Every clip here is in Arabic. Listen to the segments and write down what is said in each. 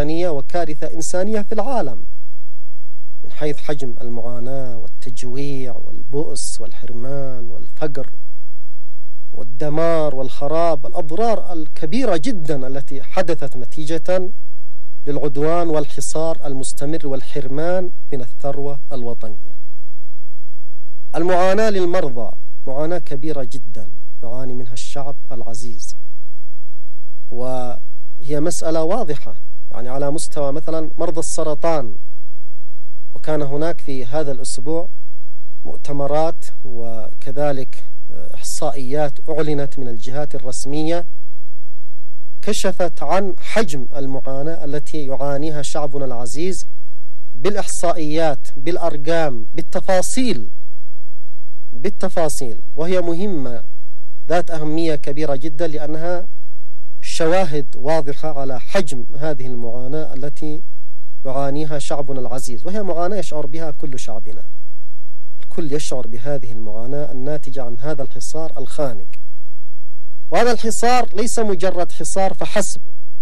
إنسانية وكارثة إنسانية في العالم من حيث حجم المعاناة والتجويع والبؤس والحرمان والفقر والدمار والخراب، الأضرار الكبيرة جدا التي حدثت نتيجة للعدوان والحصار المستمر والحرمان من الثروة الوطنية. المعاناة للمرضى معاناة كبيرة جدا يعاني منها الشعب العزيز، وهي مسألة واضحة يعني على مستوى مثلا مرضى السرطان. وكان هناك في هذا الأسبوع مؤتمرات وكذلك إحصائيات أعلنت من الجهات الرسمية كشفت عن حجم المعاناة التي يعانيها شعبنا العزيز بالإحصائيات بالأرقام بالتفاصيل، وهي مهمة ذات أهمية كبيرة جدا لأنها شواهد واضحة على حجم هذه المعاناة التي يعانيها شعبنا العزيز، وهي معاناة يشعر بها كل شعبنا. الكل يشعر بهذه المعاناة الناتجة عن هذا الحصار الخانق. وهذا الحصار ليس مجرد حصار فحسب،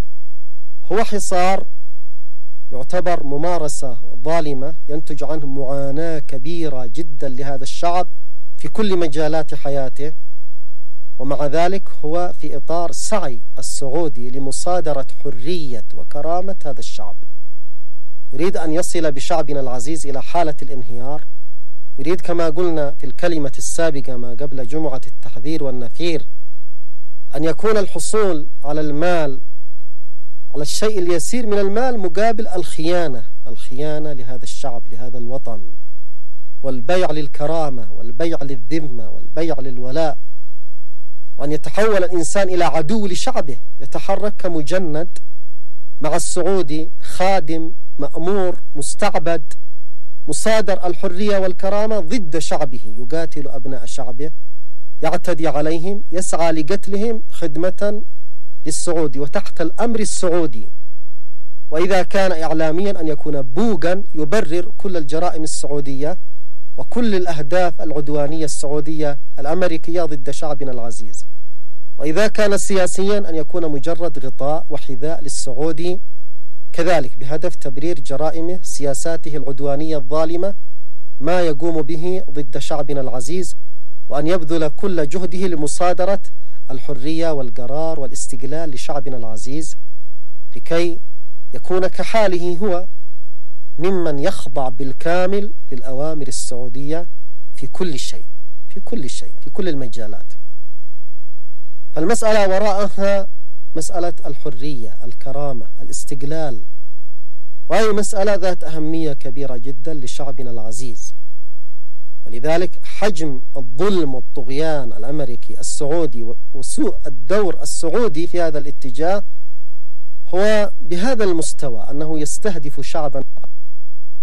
هو حصار يعتبر ممارسة ظالمة ينتج عنه معاناة كبيرة جدا لهذا الشعب في كل مجالات حياته. ومع ذلك هو في إطار سعي السعودي لمصادرة حرية وكرامة هذا الشعب. يريد أن يصل بشعبنا العزيز إلى حالة الانهيار، يريد كما قلنا في الكلمة السابقة ما قبل جمعة التحذير والنفير أن يكون الحصول على المال، على الشيء اليسير من المال مقابل الخيانة لهذا الشعب لهذا الوطن، والبيع للكرامة والبيع للذمة والبيع للولاء، وأن يتحول الإنسان إلى عدو لشعبه، يتحرك كمجند مع السعودي، خادم مأمور مستعبد مصادر الحرية والكرامة ضد شعبه، يقاتل أبناء شعبه، يعتدي عليهم، يسعى لقتلهم خدمة للسعودي وتحت الأمر السعودي. وإذا كان إعلاميا أن يكون بوغا يبرر كل الجرائم السعودية وكل الأهداف العدوانية السعودية الأمريكية ضد شعبنا العزيز. وإذا كان سياسيا أن يكون مجرد غطاء وحذاء للسعودي كذلك بهدف تبرير جرائمه، سياساته العدوانية الظالمة، ما يقوم به ضد شعبنا العزيز، وأن يبذل كل جهده لمصادرة الحرية والقرار والاستقلال لشعبنا العزيز، لكي يكون كحاله هو ممن يخضع بالكامل للأوامر السعودية في كل شيء في كل المجالات. فالمسألة وراءها مسألة الحرية، الكرامة، الاستقلال، وهي مسألة ذات أهمية كبيرة جدا لشعبنا العزيز. ولذلك حجم الظلم والطغيان الأمريكي السعودي وسوء الدور السعودي في هذا الاتجاه هو بهذا المستوى، أنه يستهدف شعبا